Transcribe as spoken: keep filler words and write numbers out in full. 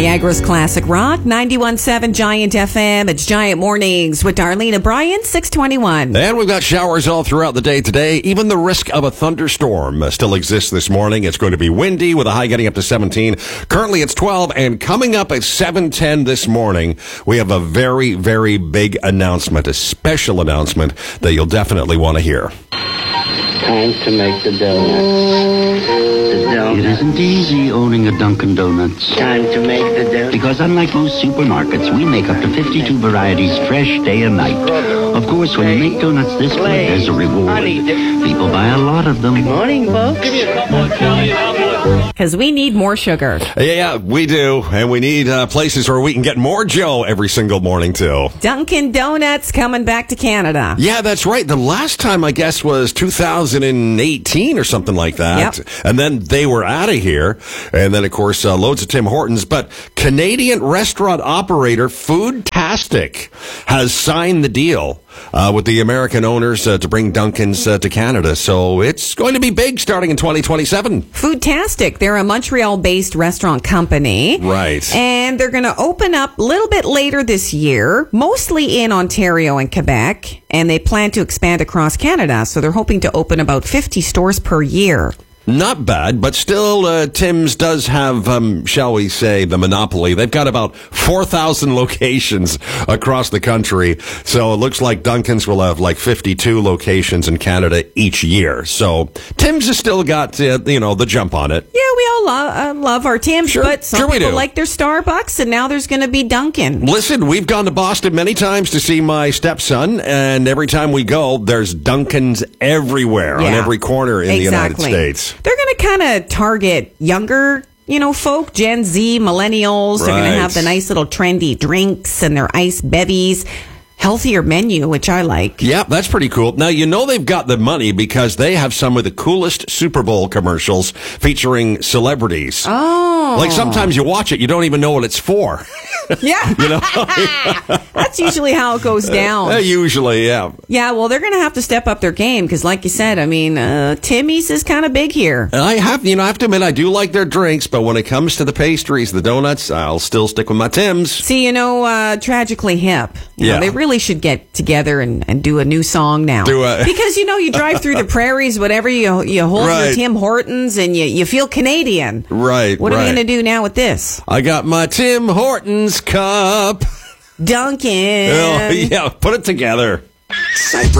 Niagara's Classic Rock, ninety-one point seven Giant F M. It's Giant Mornings with Darlene and Brian, six twenty-one. And we've got showers all throughout the day today. Even the risk of a thunderstorm uh, still exists this morning. It's going to be windy with a high getting up to seventeen. Currently it's twelve, and coming up at seven ten this morning, we have a very, very big announcement, a special announcement that you'll definitely want to hear. Time to make the donuts. The donuts. It isn't easy owning a Dunkin' Donuts. Time to make the donuts. Because unlike most supermarkets, we make up to fifty-two varieties fresh day and night. Of course, when you make donuts this good, there's a reward. People buy a lot of them. Good morning, folks. Because we need more sugar. Yeah, yeah, we do. And we need uh, places where we can get more Joe every single morning, too. Dunkin' Donuts coming back to Canada. Yeah, that's right. The last time, I guess, was two thousand eighteen or something like that. Yep. And then they were out of here. And then, of course, uh, loads of Tim Hortons. But Canadian restaurant operator Foodtastic has signed the deal uh, with the American owners uh, to bring Dunkin's uh, to Canada. So it's going to be big starting in twenty twenty-seven. Foodtastic. They're a Montreal-based restaurant company. Right. And they're going to open up a little bit later this year, mostly in Ontario and Quebec. And they plan to expand across Canada. So they're hoping to open about fifty stores per year. Not bad, but still, uh, Tim's does have, um, shall we say, the monopoly. They've got about four thousand locations across the country. So it looks like Dunkin's will have like fifty-two locations in Canada each year. So Tim's has still got, uh, you know, the jump on it. Yeah, we all lo- uh, love our Tim's, Sure, but some sure we people do. like their Starbucks, and now there's going to be Dunkin'. Listen, we've gone to Boston many times to see my stepson, and every time we go, there's Dunkin's everywhere on Yeah, every corner in exactly. the United States. They're going to kind of target younger, you know, folk, Gen Z, millennials. They're going Right. to have the nice little trendy drinks and their ice bevies. Healthier menu, which I like. Yeah, that's pretty cool. Now, you know they've got the money because they have some of the coolest Super Bowl commercials featuring celebrities. Oh. Like sometimes you watch it, you don't even know what it's for. Yeah. You know? That's usually how it goes down. Uh, usually, yeah. Yeah, well, they're going to have to step up their game because, like you said, I mean, uh, Timmy's is kind of big here. And I have, you know, I have to admit, I do like their drinks, but when it comes to the pastries, the donuts, I'll still stick with my Tim's. See, you know, uh, Tragically Hip. You Yeah. know, they really should get together and, and do a new song now. Do a- because, you know, you drive through the prairies, whatever, you you hold your Right. Tim Hortons and you, you feel Canadian. Right, What are we right. going to do now with this? I got my Tim Hortons cup. Dunkin'. Oh, yeah, put it together. Cypress